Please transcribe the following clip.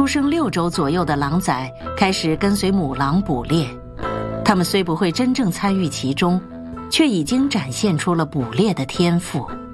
生6周左右的狼崽开始跟随母狼捕猎，它们虽不会真正参与其中，却已经展现出了捕猎的天赋。